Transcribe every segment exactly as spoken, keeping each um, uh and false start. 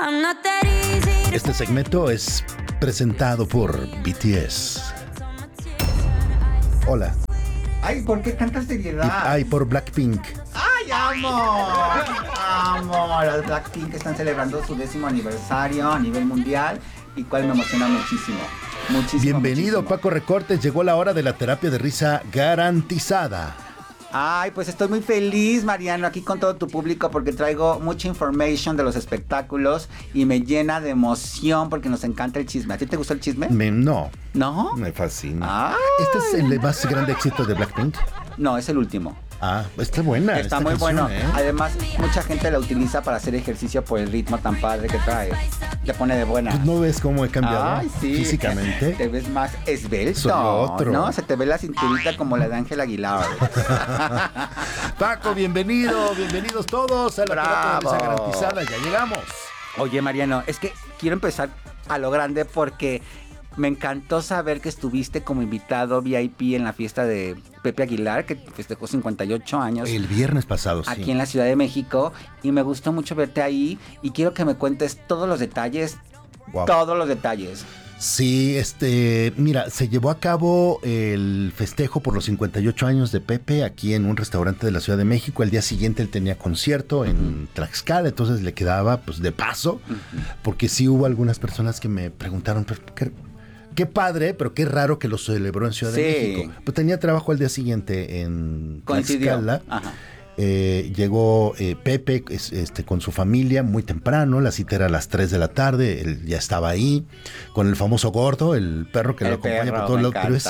Este segmento es presentado por B T S. Hola. Ay, ¿por qué tanta seriedad? Y, ay, por Blackpink. ¡Ay, amo! Amo. Los Blackpink están celebrando su décimo aniversario a nivel mundial, y cual me emociona muchísimo. Muchísimo. Bienvenido, muchísimo. Paco Recortes. Llegó la hora de la terapia de risa garantizada. Ay, pues estoy muy feliz, Mariano, aquí con todo tu público, porque traigo mucha information de los espectáculos y me llena de emoción porque nos encanta el chisme. ¿A ti te gustó el chisme? Me, no. ¿No? Me fascina. Ay. ¿Este es el más grande éxito de Blackpink? No, es el último. Ah, está buena. Está esta muy canción, bueno. ¿eh? Además, mucha gente la utiliza para hacer ejercicio por el ritmo tan padre que trae. Te pone de buena. Pues no ves cómo he cambiado. Ay, sí. Físicamente. Te ves más esbelto. Soy otro. ¿No? Se te ve la cinturita como la de Ángel Aguilar. Paco, bienvenido, bienvenidos todos a la terapia de risa garantizada. Ya llegamos. Oye, Mariano, es que quiero empezar a lo grande porque me encantó saber que estuviste como invitado V I P en la fiesta de Pepe Aguilar, que festejó cincuenta y ocho años. El viernes pasado, sí. Aquí en la Ciudad de México, y me gustó mucho verte ahí, y quiero que me cuentes todos los detalles, Wow. todos los detalles. Sí, este, mira, se llevó a cabo el festejo por los cincuenta y ocho años de Pepe aquí en un restaurante de la Ciudad de México. Al día siguiente él tenía concierto en Tlaxcala, entonces le quedaba pues de paso, uh-huh. porque sí hubo algunas personas que me preguntaron, ¿pero qué? Qué padre, pero qué raro que lo celebró en Ciudad sí. de México. Pues tenía trabajo al día siguiente en Tlaxcala. Ajá. Eh, llegó eh, Pepe este, con su familia muy temprano, la cita era a las tres de la tarde, él ya estaba ahí, con el famoso gordo, el perro que el lo acompaña perro, por todos lados, pero es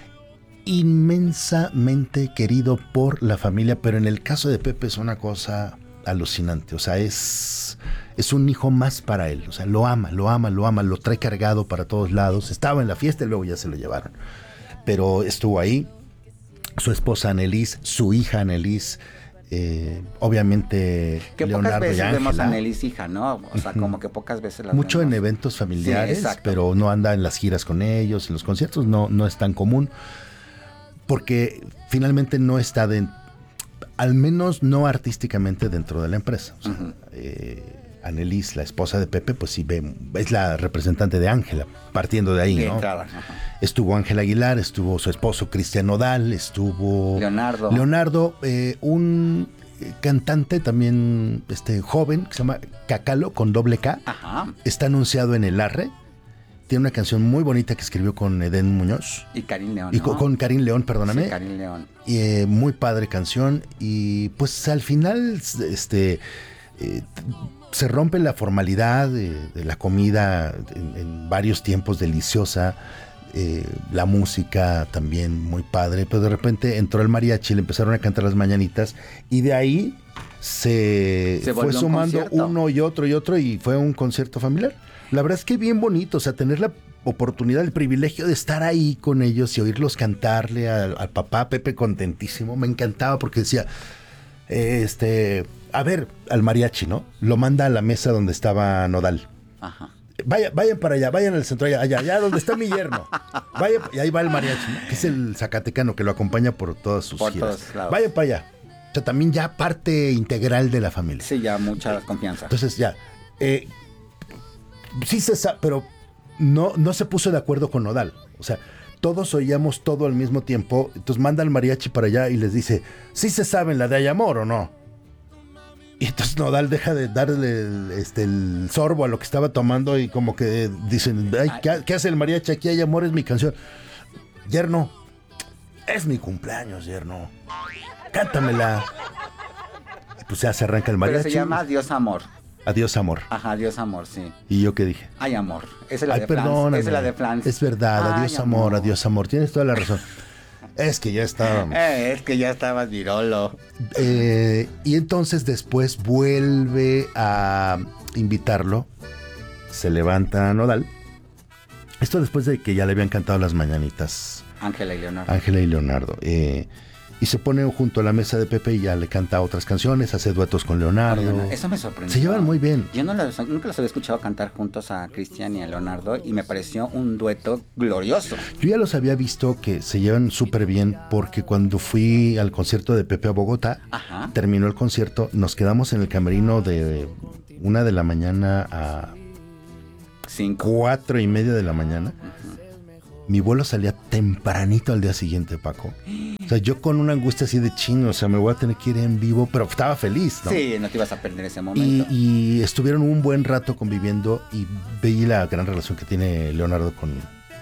inmensamente querido por la familia, pero en el caso de Pepe es una cosa alucinante, o sea, es, es un hijo más para él, o sea, lo ama, lo ama, lo ama, lo trae cargado para todos lados, estaba en la fiesta y luego ya se lo llevaron, pero estuvo ahí, su esposa Annelise, su hija Annelise, Eh, obviamente que Leonardo pocas veces y vemos a Ángela. Annelise hija, ¿no? O sea, uh-huh. como que pocas veces la mucho vemos. En eventos familiares, sí, pero no anda en las giras con ellos, en los conciertos no, no es tan común, porque finalmente no está de, al menos no artísticamente dentro de la empresa. O sea, uh-huh. eh, Annelise, la esposa de Pepe, pues sí ve, es la representante de Ángela, partiendo de ahí, Bien, ¿no? claro. Estuvo Ángela Aguilar, estuvo su esposo Cristian Nodal, estuvo Leonardo. Leonardo, eh, un cantante también este, joven que se llama Cacalo con doble K. Ajá. Está anunciado en el Arre. Tiene una canción muy bonita que escribió con Edén Muñoz. Y Karim León. Y ¿no? con, con Karim León, perdóname. Sí, Karim León. Y, eh, muy padre canción. Y pues al final, este. Eh, se rompe la formalidad de, de la comida en, en varios tiempos deliciosa, eh, la música también muy padre, pero de repente entró el mariachi, le empezaron a cantar las mañanitas y de ahí se, se fue sumando uno y otro y otro y fue un concierto familiar. La verdad es que bien bonito, o sea, tener la oportunidad, el privilegio de estar ahí con ellos y oírlos cantarle al, al papá Pepe contentísimo, me encantaba porque decía, este... A ver, al mariachi, ¿no? Lo manda a la mesa donde estaba Nodal. Ajá. Vaya, vayan para allá, vayan al centro, allá, allá, allá donde está mi yerno. Vaya, y ahí va el mariachi, ¿no? Que es el zacatecano que lo acompaña por todas sus por giras. Todos lados. Vayan para allá. O sea, también ya parte integral de la familia. Sí, ya mucha confianza. Entonces ya, eh, sí se sabe, pero no, no se puso de acuerdo con Nodal. O sea, todos oíamos todo al mismo tiempo. Entonces manda al mariachi para allá y les dice, ¿sí se saben la de Hay Amor o no? Y entonces Nodal deja de darle el, este, el sorbo a lo que estaba tomando y como que dicen, ay, ¿qué, ¿qué hace el mariachi aquí? Hay Amor, es mi canción. Yerno, es mi cumpleaños, yerno. Cántamela. Y pues ya se arranca el mariachi. Pero se llama Adiós Amor. Adiós Amor. Ajá, Adiós Amor, sí. ¿Y yo qué dije? Ay Amor. Esa es la ay, de perdóname. Flans. Esa es la de Flans. Es verdad, ay, adiós amor, amor, adiós amor. Tienes toda la razón. Es que ya estábamos. Eh, es que ya estabas virolo. Eh, y entonces después vuelve a invitarlo. Se levanta Nodal. Esto después de que ya le habían cantado las mañanitas. Ángela y Leonardo. Ángela y Leonardo. Eh, y se pone junto a la mesa de Pepe y ya le canta otras canciones, hace duetos con Leonardo. Ay, no, eso me sorprendió. Se llevan muy bien. Yo no los, nunca los había escuchado cantar juntos a Cristian y a Leonardo y me pareció un dueto glorioso. Yo ya los había visto que se llevan súper bien porque cuando fui al concierto de Pepe a Bogotá, Ajá. terminó el concierto, nos quedamos en el camerino de una de la mañana a Cinco. cuatro y media de la mañana. Uh-huh. Mi vuelo salía tempranito al día siguiente, Paco. O sea, yo con una angustia así de chino, o sea, me voy a tener que ir en vivo, pero estaba feliz, ¿no? Sí, no te ibas a perder ese momento. Y, y estuvieron un buen rato conviviendo y veí la gran relación que tiene Leonardo con,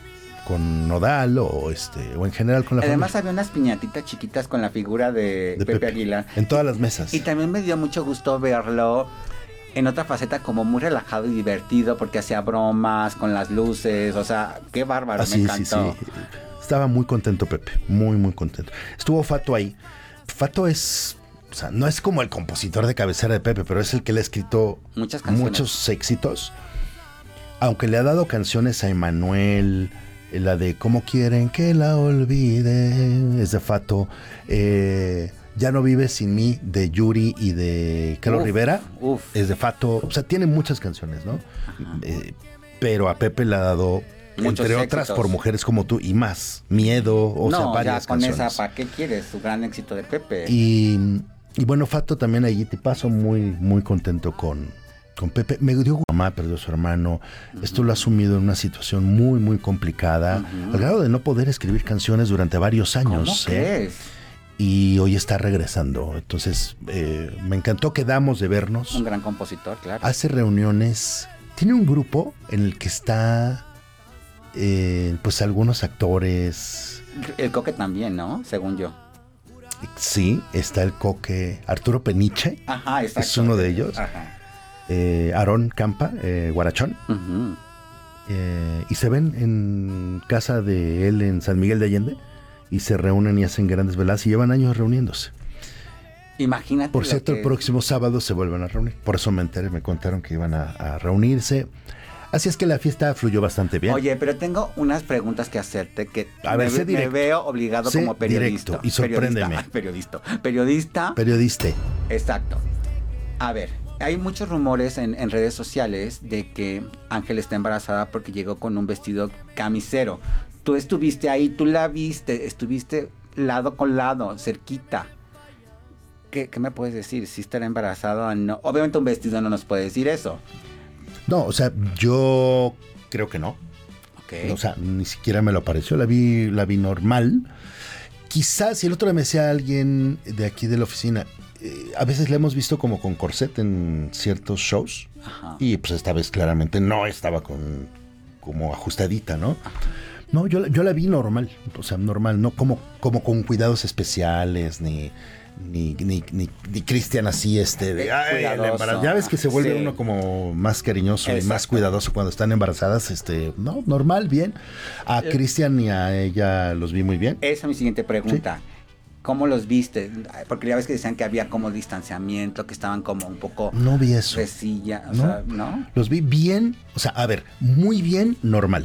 con Nodal o este o en general con la Además familia. había unas piñatitas chiquitas con la figura de, de Pepe, Pepe Aguilar. En todas las mesas. Y también me dio mucho gusto verlo en otra faceta como muy relajado y divertido porque hacía bromas con las luces, o sea, qué bárbaro, ah, me sí, encantó. Sí, sí. Estaba muy contento Pepe, muy muy contento. Estuvo Fato ahí. Fato es, o sea, no es como el compositor de cabecera de Pepe, pero es el que le ha escrito muchas canciones, muchos éxitos. Aunque le ha dado canciones a Emanuel, la de ¿Cómo quieren que la olvide? Es de Fato. Eh... Ya no vives sin mí, de Yuri y de Carlos Rivera, uf. Es de Fato, o sea, tiene muchas canciones, ¿no? Eh, pero a Pepe le ha dado, muchos entre éxitos. Otras, por Mujeres como tú y más, Miedo, o no, sea, varias ya con canciones. esa, ¿para qué quieres? Su gran éxito de Pepe. Y, y bueno, Fato también allí te paso muy, muy contento con, con Pepe. Me dio mamá, perdió a su hermano. Uh-huh. Esto lo ha sumido en una situación muy, muy complicada, uh-huh. al grado de no poder escribir canciones durante varios años. ¿Cómo ¿eh? crees? Y hoy está regresando. Entonces, eh, me encantó, quedamos de vernos. Un gran compositor, claro. Hace reuniones. Tiene un grupo en el que está, eh, pues, algunos actores. El Coque también, ¿no? Según yo. Sí, está el Coque. Arturo Peniche. Ajá, exacto. Es uno de ellos. Ajá. Eh, Aarón Campa, eh, Guarachón. Uh-huh. Eh, y se ven en casa de él en San Miguel de Allende. Y se reúnen y hacen grandes veladas y llevan años reuniéndose. Imagínate. Por cierto, que... el próximo sábado se vuelven a reunir. Por eso me enteré, me contaron que iban a, a reunirse. Así es que la fiesta fluyó bastante bien. Oye, pero tengo unas preguntas que hacerte que a ver, me, me veo obligado sé como periodista. Directo y sorpréndeme. Periodista. Periodista. Periodista. Exacto. A ver, hay muchos rumores en, en redes sociales de que Ángel está embarazada porque llegó con un vestido camisero. Tú estuviste ahí, tú la viste, estuviste lado con lado, cerquita. ¿Qué, qué me puedes decir? ¿Si estará embarazada o no? Obviamente un vestido no nos puede decir eso. No, o sea, yo creo que no. Okay. O sea, ni siquiera me lo pareció, la vi, la vi normal. Quizás si el otro día me decía alguien de aquí de la oficina, eh, a veces la hemos visto como con corset en ciertos shows. Ajá. Y pues esta vez claramente no estaba con como ajustadita, ¿no? Ajá. No, yo, yo la vi normal, o sea, normal, no como, como con cuidados especiales, ni ni, ni, ni, ni Cristian así, este, de, ay, el embarazo. Ya ves que se vuelve sí. uno como más cariñoso Exacto. y más cuidadoso cuando están embarazadas, este, no, normal, bien. A Cristian y a ella los vi muy bien. Esa es mi siguiente pregunta. ¿Sí? ¿Cómo los viste? Porque ya ves que decían que había como distanciamiento, que estaban como un poco... No vi eso. Resilla, o no, sea, ¿no? Los vi bien, o sea, a ver, muy bien, normal.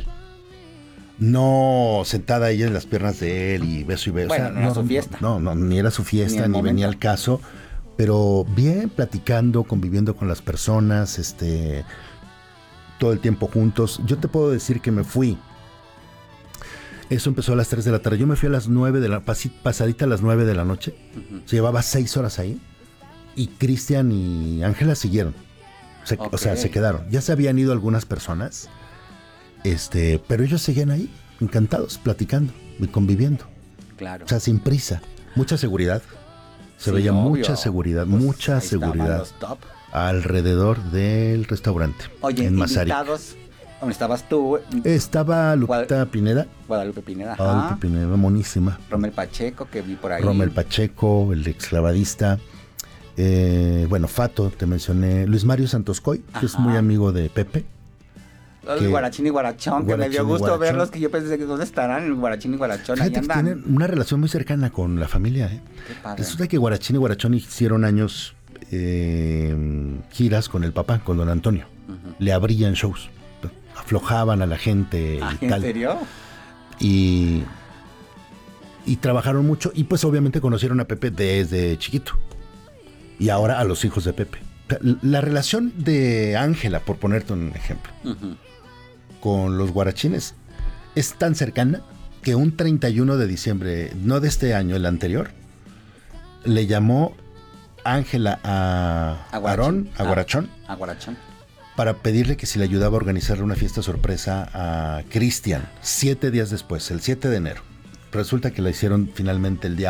No sentada ella en las piernas de él y beso y beso. Bueno, o sea, no era su fiesta. No, no, ni era su fiesta, ni, ni venía al caso. Pero bien, platicando, conviviendo con las personas, este, todo el tiempo juntos. Yo te puedo decir que me fui. Eso empezó a las tres de la tarde. Yo me fui a las nueve de la, pasadita a las nueve de la noche. Uh-huh. Se llevaba seis horas ahí. Y Cristian y Ángela siguieron. Se, okay. O sea, se quedaron. Ya se habían ido algunas personas. Este, pero ellos seguían ahí, encantados, platicando y conviviendo. Claro. O sea, sin prisa. Mucha seguridad. Se sí, veía obvio. mucha seguridad, pues mucha seguridad los top. alrededor del restaurante. Oye, en invitados, ¿dónde estabas tú? Estaba Lupita Guad- Pineda. Guadalupe Pineda. Ajá. Guadalupe Pineda, monísima. Rommel Pacheco, que vi por ahí. Rommel Pacheco, el exclavadista. Eh, bueno, Fato, te mencioné. Luis Mario Santoscoy, que Ajá. es muy amigo de Pepe. El Guarachín y Guarachón, que me dio gusto Guarachón. verlos, que yo pensé que dónde estarán, el Guarachín y Guarachón. Fíjate ahí andan. Que tienen una relación muy cercana con la familia. ¿eh? Qué padre. Resulta que Guarachín y Guarachón hicieron años eh, giras con el papá, con don Antonio. Uh-huh. Le abrían shows, aflojaban a la gente ¿Ah, y ¿en tal. serio? Y, y trabajaron mucho y pues obviamente conocieron a Pepe desde chiquito. Y ahora a los hijos de Pepe. La relación de Ángela, por ponerte un ejemplo, uh-huh. con los guarachines es tan cercana que un treinta y uno de diciembre, no de este año, el anterior, le llamó Ángela a Aarón, a Guarachón, a, a Guarachón, para pedirle que si le ayudaba a organizarle una fiesta sorpresa a Cristian, siete días después, el siete de enero. Resulta que la hicieron finalmente el día